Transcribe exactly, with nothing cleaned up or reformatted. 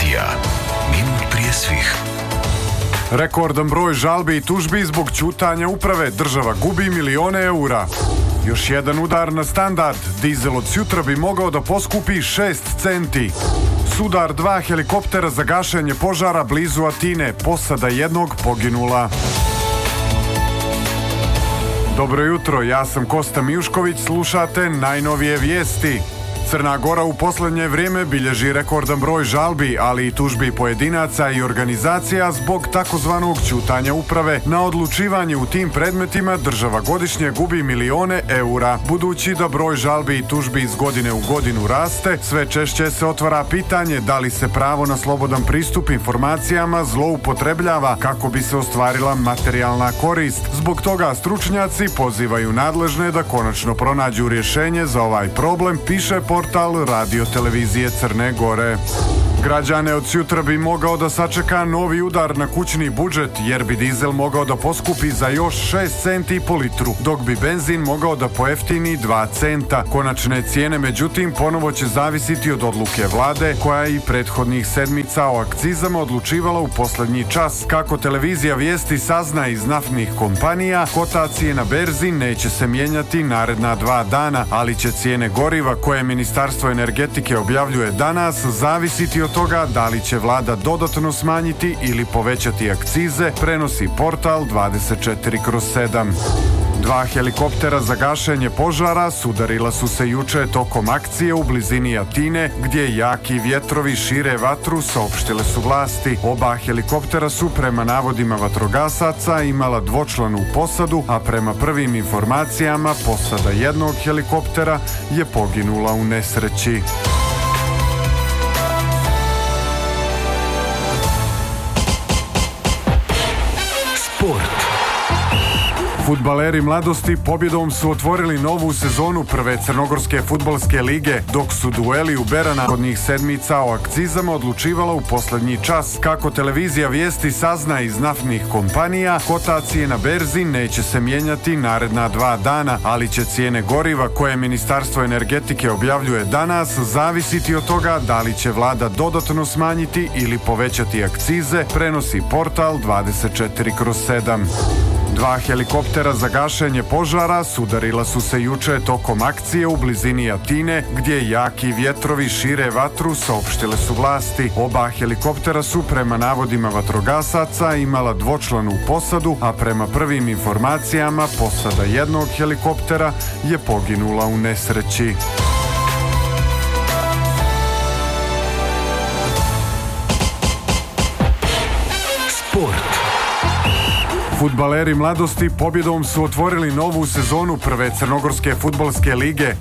Televizija. Minut prije svih. Rekordan broj žalbi i tužbi zbog ćutanja uprave. Država gubi milione eura. Još jedan udar na standard. Dizel od sjutra bi mogao da poskupi šest centi. Sudar dva helikoptera za gašenje požara blizu Atine. Posada jednog poginula. Dobro jutro, ja sam Kosta Mijušković, slušate najnovije vijesti. Crna Gora u posljednje vrijeme bilježi rekordan broj žalbi, ali i tužbi pojedinaca i organizacija zbog takozvanog ćutanja uprave. Na odlučivanje u tim predmetima država godišnje gubi milione eura. Budući da broj žalbi i tužbi iz godine u godinu raste, sve češće se otvara pitanje da li se pravo na slobodan pristup informacijama zloupotrebljava kako bi se ostvarila materijalna korist. Zbog toga stručnjaci pozivaju nadležne da konačno pronađu rješenje za ovaj problem, piše portal Radio Televizije Crne Gore. Građane od sutra bi mogao da sačeka novi udar na kućni budžet, jer bi dizel mogao da poskupi za još šest centi po litru, dok bi benzin mogao da pojeftini dva centa. Konačne cijene, međutim, ponovo će zavisiti od odluke vlade, koja je i prethodnih sedmica o akcizama odlučivala u posljednji čas. Kako televizija vijesti sazna iz naftnih kompanija, kotacije na berzi neće se mijenjati naredna dva dana, ali će cijene goriva koje Ministarstvo energetike objavljuje danas zavisiti od toga da li će vlada dodatno smanjiti ili povećati akcize, prenosi portal dvadeset četiri kroz sedam. Dva helikoptera za gašenje požara sudarila su se juče tokom akcije u blizini Atine, gdje jaki vjetrovi šire vatru, saopštile su vlasti. Oba helikoptera su prema navodima vatrogasaca imala dvočlanu posadu, a prema prvim informacijama posada jednog helikoptera je poginula u nesreći. Sport. Fudbaleri mladosti pobjedom su otvorili novu sezonu prve crnogorske fudbalske lige, dok su dueli u Berana odnih sedmica o akcizama odlučivala u posljednji čas. Kako televizija vijesti sazna iz naftnih kompanija, kotacije na berzi neće se mijenjati naredna dva dana, ali će cijene goriva koje Ministarstvo energetike objavljuje danas zavisiti od toga da li će vlada dodatno smanjiti ili povećati akcize, prenosi portal dvadeset četiri kroz sedam. Dva helikoptera za gašenje požara sudarila su se juče tokom akcije u blizini Atine, gdje jaki vjetrovi šire vatru, saopštile su vlasti. Oba helikoptera su prema navodima vatrogasaca imala dvočlanu posadu, a prema prvim informacijama posada jednog helikoptera je poginula u nesreći. Sport. Fudbaleri mladosti pobjedom su otvorili novu sezonu prve crnogorske fudbalske lige,